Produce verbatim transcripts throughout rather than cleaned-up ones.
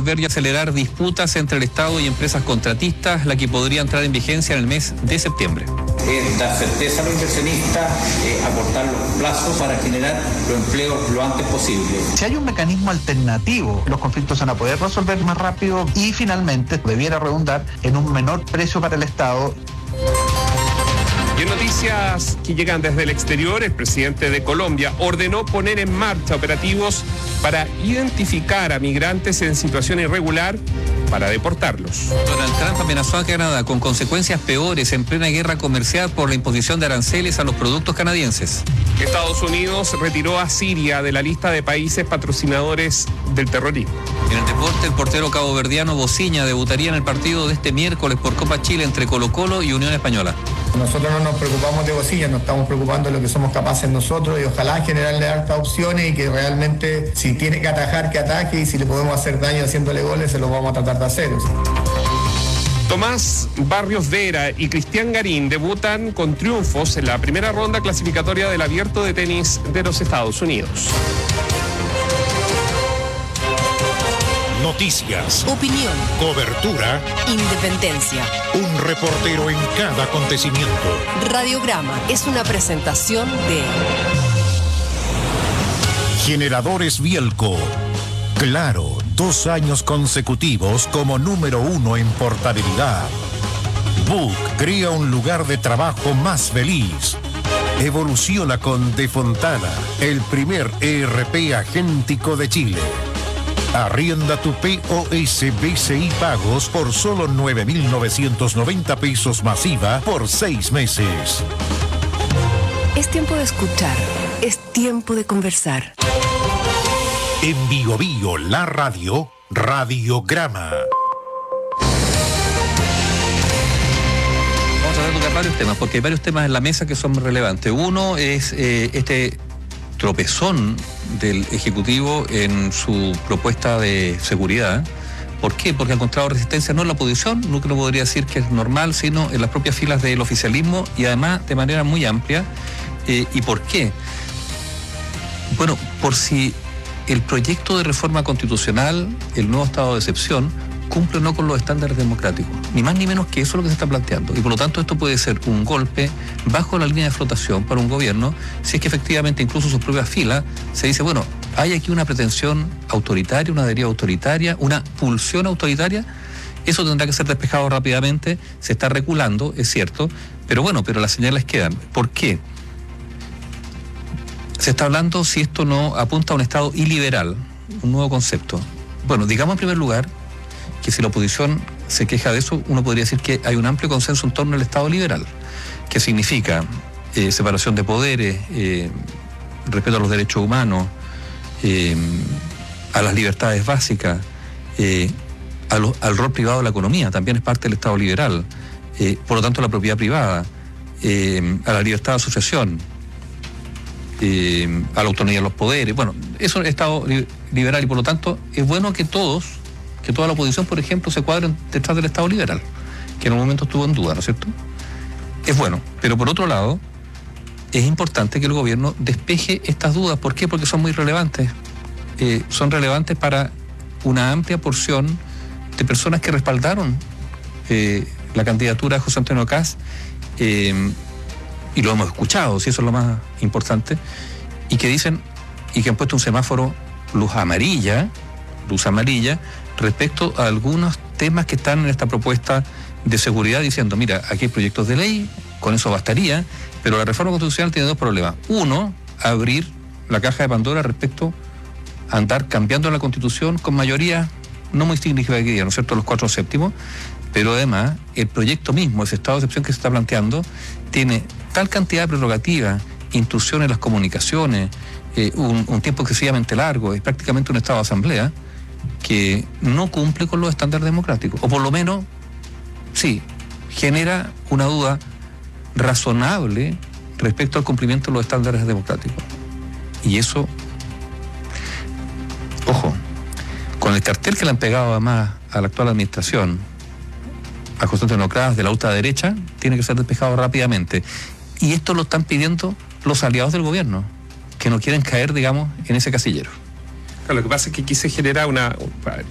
resolver y acelerar disputas entre el Estado y empresas contratistas, la que podría entrar en vigencia en el mes de septiembre. Es dar certeza a los inversionistas, eh, acortar los plazos para generar los empleos lo antes posible. Si hay un mecanismo alternativo, los conflictos se van a poder resolver más rápido y finalmente debiera redundar en un menor precio para el Estado. Y en noticias que llegan desde el exterior, el presidente de Colombia ordenó poner en marcha operativos para identificar a migrantes en situación irregular para deportarlos. Donald Trump amenazó a Canadá con consecuencias peores en plena guerra comercial por la imposición de aranceles a los productos canadienses. Estados Unidos retiró a Siria de la lista de países patrocinadores del terrorismo. En el deporte, el portero caboverdiano Bociña debutaría en el partido de este miércoles por Copa Chile entre Colo-Colo y Unión Española. Nosotros no nos preocupamos de Bociña, nos estamos preocupando de lo que somos capaces nosotros y ojalá generarle hartas opciones y que realmente si tiene que atajar, que ataque y si le podemos hacer daño haciéndole goles, se los vamos a tratar de hacer. Tomás Barrios Vera y Cristian Garín debutan con triunfos en la primera ronda clasificatoria del Abierto de Tenis de los Estados Unidos. Noticias, opinión, cobertura, independencia. Un reportero en cada acontecimiento. Radiograma es una presentación de Generadores Bielco. Claro, dos años consecutivos como número uno en portabilidad. Book crea un lugar de trabajo más feliz. Evoluciona con De Fontana, el primer E R P agéntico de Chile. Arrienda tu P O S B C I pagos por solo nueve mil novecientos noventa pesos masiva por seis meses. Es tiempo de escuchar, es tiempo de conversar. En Bio Bio, la radio, Radiograma. Vamos a tratar de tocar varios temas, porque hay varios temas en la mesa que son relevantes. Uno es eh, este tropezón del Ejecutivo en su propuesta de seguridad. ¿Por qué? Porque ha encontrado resistencia no en la oposición, no que no podría decir que es normal, sino en las propias filas del oficialismo y además de manera muy amplia. Eh, ¿Y por qué? Bueno, por si el proyecto de reforma constitucional, el nuevo estado de excepción, cumple o no con los estándares democráticos. Ni más ni menos que eso es lo que se está planteando. Y por lo tanto esto puede ser un golpe bajo la línea de flotación para un gobierno si es que efectivamente incluso sus propias filas se dice, bueno, hay aquí una pretensión autoritaria, una deriva autoritaria, una pulsión autoritaria. Eso tendrá que ser despejado rápidamente. Se está reculando, es cierto, pero bueno, pero las señales quedan. ¿Por qué? Se está hablando si esto no apunta a un Estado iliberal, un nuevo concepto. Bueno, digamos en primer lugar que si la oposición se queja de eso, uno podría decir que hay un amplio consenso en torno al Estado liberal, que significa eh, separación de poderes, eh, respeto a los derechos humanos, eh, a las libertades básicas, eh, a lo, al rol privado de la economía, también es parte del Estado liberal, eh, por lo tanto la propiedad privada, eh, a la libertad de asociación, eh, a la autonomía de los poderes. Bueno, eso es el Estado liberal y por lo tanto es bueno que todos, que toda la oposición, por ejemplo, se cuadren detrás del Estado liberal, que en un momento estuvo en duda, ¿no es cierto? Es bueno, pero por otro lado, es importante que el gobierno despeje estas dudas. ¿Por qué? Porque son muy relevantes. Eh, son relevantes para una amplia porción de personas que respaldaron eh, la candidatura de José Antonio Kast, eh, y lo hemos escuchado, si eso es lo más importante, y que dicen, y que han puesto un semáforo luz amarilla, luz amarilla, respecto a algunos temas que están en esta propuesta de seguridad, diciendo, mira, aquí hay proyectos de ley, con eso bastaría, pero la reforma constitucional tiene dos problemas. Uno, abrir la caja de Pandora respecto a andar cambiando la Constitución con mayoría no muy significativa, ¿no es cierto?, los cuatro séptimos, pero además el proyecto mismo, ese estado de excepción que se está planteando, tiene tal cantidad de prerrogativas, intrusiones en las comunicaciones, eh, un, un tiempo excesivamente largo, es prácticamente un estado de asamblea, que no cumple con los estándares democráticos, o por lo menos, sí, genera una duda razonable respecto al cumplimiento de los estándares democráticos. Y eso, ojo, con el cartel que le han pegado además a la actual administración, a José Antonio Kast de la ultraderecha, tiene que ser despejado rápidamente. Y esto lo están pidiendo los aliados del gobierno, que no quieren caer, digamos, en ese casillero. Lo que pasa es que aquí se genera una...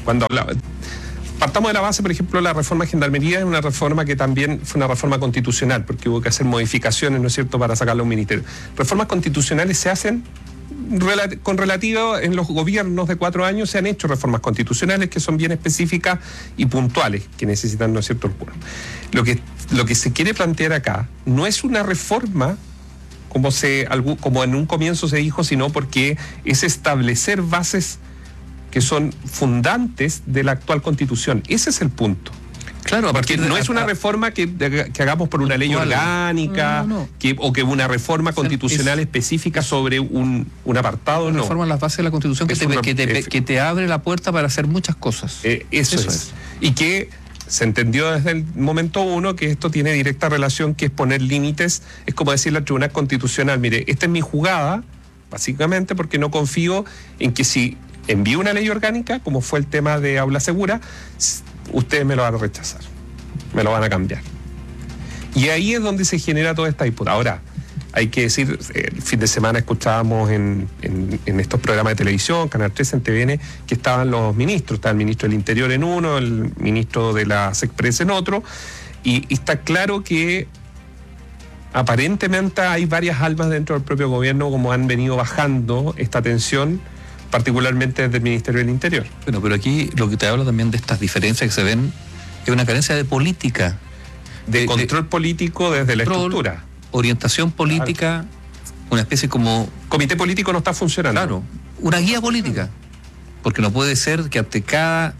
cuando hablaba... Partamos de la base, por ejemplo, la reforma de Gendarmería es una reforma que también fue una reforma constitucional, porque hubo que hacer modificaciones, ¿no es cierto?, para sacarlo a un ministerio. Reformas constitucionales se hacen rel- con relativo, en los gobiernos de cuatro años se han hecho reformas constitucionales que son bien específicas y puntuales, que necesitan, ¿no es cierto?, el quórum. Lo que, lo que se quiere plantear acá no es una reforma como, se, como en un comienzo se dijo, sino porque es establecer bases que son fundantes de la actual Constitución. Ese es el punto. Claro, porque no es una reforma que, que hagamos por una ley orgánica, no, no, no. Que, o que una reforma constitucional es, específica sobre un, un apartado. No. Reforma en las bases de la Constitución que te, una, que, te, que te abre la puerta para hacer muchas cosas. Eh, eso, eso es. es. Y que se entendió desde el momento uno que esto tiene directa relación, que es poner límites, es como decirle al Tribunal Constitucional, mire, esta es mi jugada, básicamente, porque no confío en que si envío una ley orgánica, como fue el tema de aula segura, ustedes me lo van a rechazar, me lo van a cambiar. Y ahí es donde se genera toda esta disputa. Ahora, hay que decir, el fin de semana escuchábamos en, en, en estos programas de televisión, Canal tres, en T V N, que estaban los ministros, estaba el ministro del Interior en uno, el ministro de la SECPRES en otro, y, y está claro que aparentemente hay varias almas dentro del propio gobierno como han venido bajando esta tensión, particularmente desde el Ministerio del Interior. Bueno, pero aquí lo que te hablo también de estas diferencias que se ven es una carencia de política. De, de control de, político desde la control, estructura. Orientación política, claro. Una especie como... Comité político no está funcionando. Claro, una guía política. Porque no puede ser que ante cada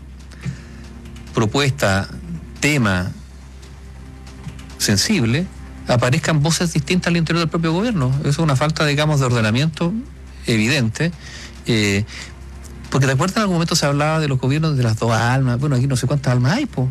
propuesta, tema sensible, aparezcan voces distintas al interior del propio gobierno. Eso es una falta, digamos, de ordenamiento evidente. Eh, porque te acuerdas, en algún momento se hablaba de los gobiernos de las dos almas. Bueno, aquí no sé cuántas almas hay, pues.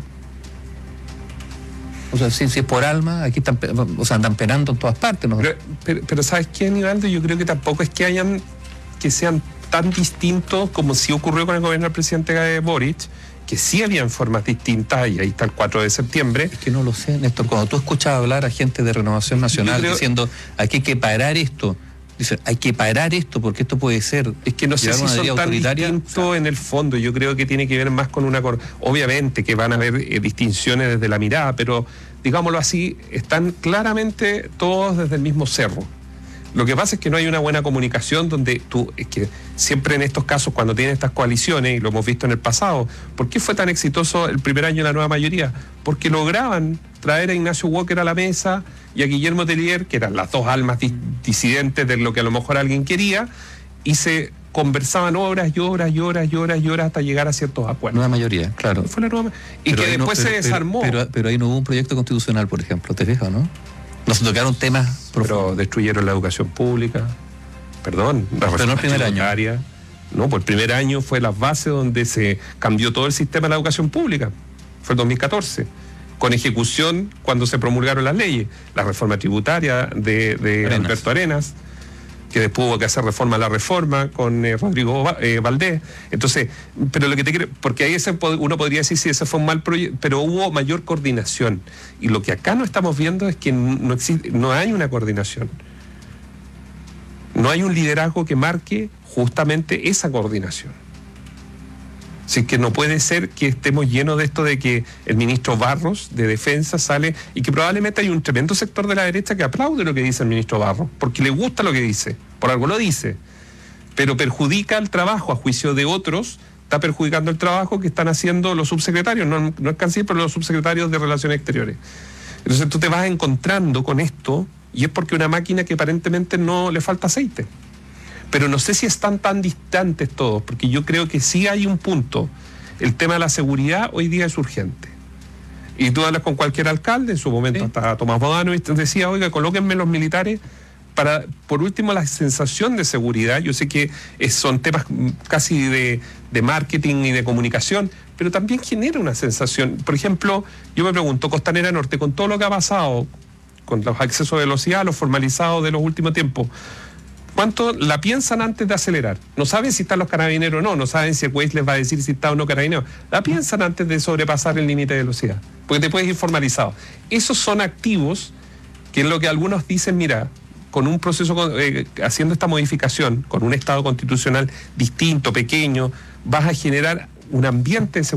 O sea, si, si es por alma, aquí están, o sea, andan penando en todas partes, ¿no? Pero, pero, pero ¿sabes qué, Nivaldo? Yo creo que tampoco es que hayan, que sean tan distintos como sí ocurrió con el gobierno del presidente Boric, que sí habían formas distintas, y ahí está el cuatro de septiembre. Es que no lo sé, Néstor. Cuando tú escuchas hablar a gente de Renovación Nacional creo, diciendo, aquí hay que parar esto, dicen, hay que parar esto porque esto puede ser... Es que no sé si son tan distintos, o sea, en el fondo. Yo creo que tiene que ver más con una... Obviamente que van a haber eh, distinciones desde la mirada, pero digámoslo así, están claramente todos desde el mismo cerro. Lo que pasa es que no hay una buena comunicación donde tú... Es que siempre en estos casos, cuando tienen estas coaliciones, y lo hemos visto en el pasado, ¿por qué fue tan exitoso el primer año de la nueva mayoría? Porque lograban traer a Ignacio Walker a la mesa y a Guillermo Tellier, que eran las dos almas dis- disidentes de lo que a lo mejor alguien quería, y se conversaban horas y horas y horas y horas y horas hasta llegar a ciertos acuerdos. Nueva mayoría, claro. Fue la nueva, y pero que después no, pero, se desarmó. Pero, pero, pero ahí no hubo un proyecto constitucional, por ejemplo, ¿te fijas, no? No se tocaron temas profundos. Pero destruyeron la educación pública, perdón, la pero no el primer tributaria. año. No, pues el primer año fue la base donde se cambió todo el sistema de la educación pública. Fue el dos mil catorce. Con ejecución cuando se promulgaron las leyes. La reforma tributaria de, de Arenas. Alberto Arenas, que después hubo que hacer reforma a la reforma con eh, Rodrigo eh, Valdés. Entonces, pero lo que te quiero, porque ahí ese, uno podría decir si ese fue un mal proyecto, pero hubo mayor coordinación. Y lo que acá no estamos viendo es que no existe, no hay una coordinación. No hay un liderazgo que marque justamente esa coordinación. Así que no puede ser que estemos llenos de esto de que el ministro Barros de Defensa sale, y que probablemente hay un tremendo sector de la derecha que aplaude lo que dice el ministro Barros, porque le gusta lo que dice, por algo lo dice, pero perjudica el trabajo a juicio de otros, está perjudicando el trabajo que están haciendo los subsecretarios, no, no el canciller, pero los subsecretarios de Relaciones Exteriores. Entonces tú te vas encontrando con esto, y es porque una máquina que aparentemente no le falta aceite. Pero no sé si están tan distantes todos, porque yo creo que sí hay un punto. El tema de la seguridad hoy día es urgente. Y tú hablas con cualquier alcalde, en su momento, sí, hasta Tomás Bodano, y te decía, oiga, colóquenme los militares para, por último, la sensación de seguridad. Yo sé que es, son temas casi de, de marketing y de comunicación, pero también genera una sensación. Por ejemplo, yo me pregunto, Costanera Norte, con todo lo que ha pasado, con los accesos de velocidad, los formalizados de los últimos tiempos, ¿cuánto la piensan antes de acelerar? No saben si están los carabineros o no, no saben si el Waze les va a decir si está o no carabinero. La piensan antes de sobrepasar el límite de velocidad, porque te puedes ir formalizado. Esos son activos que es lo que algunos dicen, mira, con un proceso, eh, haciendo esta modificación, con un Estado constitucional distinto, pequeño, vas a generar un ambiente de